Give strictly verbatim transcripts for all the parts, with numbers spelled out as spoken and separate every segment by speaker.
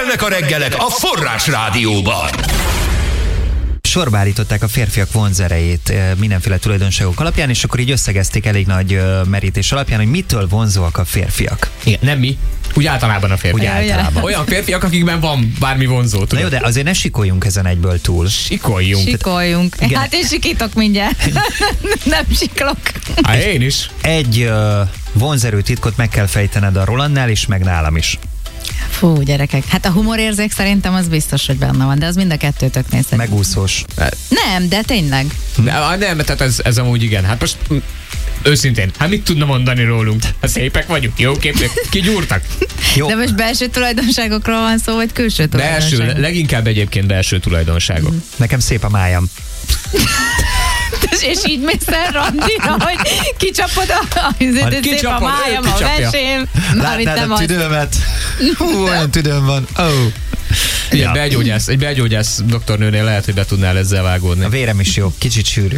Speaker 1: Kelnek a reggelek a Forrás Rádióban.
Speaker 2: Sorba állították a férfiak vonzerejét mindenféle tulajdonságok alapján, és akkor így összegezték elég nagy merítés alapján, hogy mitől vonzóak a férfiak.
Speaker 3: Igen, nem mi. Úgy általában a férfiak.
Speaker 2: Úgy általában.
Speaker 3: Olyan férfiak, akikben van bármi vonzó. Tudod?
Speaker 2: Na jó, de azért ne sikoljunk ezen egyből túl.
Speaker 3: Sikoljunk.
Speaker 4: Sikoljunk.
Speaker 2: Igen.
Speaker 4: Hát én sikítok mindjárt. Nem siklok.
Speaker 3: Há, én is.
Speaker 2: Egy uh, vonzerő titkot meg kell fejtened a Rolandnál is, meg nálam is.
Speaker 4: Fú, gyerekek. Hát a humorérzék szerintem az biztos, hogy benne van, de az mind a kettőtöknél szerintem.
Speaker 2: Megúszós.
Speaker 4: Nem, de tényleg.
Speaker 3: De, nem, tehát ez, ez amúgy igen. Hát most mm, őszintén, hát mit tudna mondani rólunk? Hát szépek vagyunk, jó képek, kigyúrtak.
Speaker 2: Jó.
Speaker 4: De most belső tulajdonságokról van szó, vagy külső tulajdonságokról?
Speaker 3: Belső, leginkább egyébként belső tulajdonságok.
Speaker 2: Nekem szép a májam.
Speaker 4: És így mész el randira, hogy kicsapod a, a,
Speaker 3: Hát
Speaker 4: szép a
Speaker 3: kicsapod,
Speaker 4: májam,
Speaker 3: ő
Speaker 4: a
Speaker 3: kicsapja.
Speaker 4: vesém.
Speaker 2: Látnád a tüdőmet? Hú, olyan tüdőm van. Oh.
Speaker 3: Igen,
Speaker 2: Ja.
Speaker 3: belgyógyász, egy belgyógyász doktornőnél lehet, hogy be tudnál ezzel vágódni.
Speaker 2: A vérem is jó, kicsit sűrű.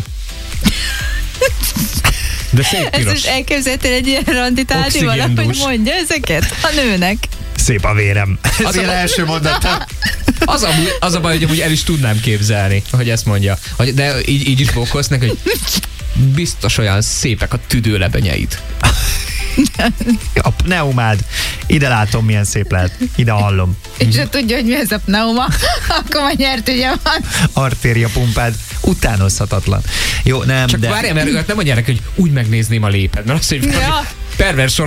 Speaker 3: De szép
Speaker 4: Ezt
Speaker 3: piros.
Speaker 4: is elképzeltél egy ilyen randit állni,
Speaker 3: Oxigéndús.
Speaker 4: valahogy mondja ezeket a nőnek.
Speaker 2: Szép a vérem. Ez
Speaker 3: Az
Speaker 2: ilyen
Speaker 3: a-
Speaker 2: első mondata.
Speaker 3: Az a, az a baj, hogy amúgy el is tudnám képzelni, hogy ezt mondja. Hogy- De így, így is bókolsz neki, hogy biztos olyan szépek a tüdőlebenyeid.
Speaker 2: A pneumád. Ide látom, milyen szép lehet. Ide hallom.
Speaker 4: És ha tudja, hogy mi ez a pneuma, akkor már nyert ugye van.
Speaker 2: Artéria pumpád. Utánozhatatlan. Jó, nem,
Speaker 3: Csak
Speaker 2: de...
Speaker 3: várjál, mert nem mondják neki, hogy úgy megnézném a léped. Mert azt, hogy
Speaker 4: Ja.
Speaker 3: pervers